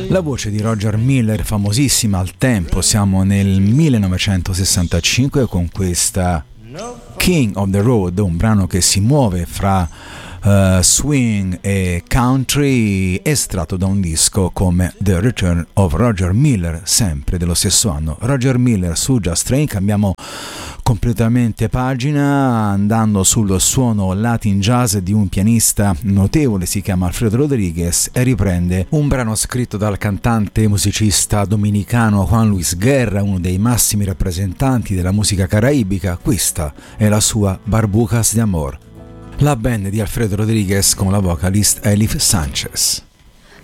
La voce di Roger Miller, famosissima al tempo, siamo nel 1965 con questa King of the Road, un brano che si muove fra swing e country, estratto da un disco come The Return of Roger Miller, sempre dello stesso anno. Roger Miller su Just Train. Cambiamo completamente pagina andando sul suono Latin jazz di un pianista notevole, si chiama Alfredo Rodriguez, e riprende un brano scritto dal cantante e musicista dominicano Juan Luis Guerra, uno dei massimi rappresentanti della musica caraibica. Questa è la sua Barbucas de Amor. La band di Alfredo Rodriguez con la vocalist Elif Sanchez.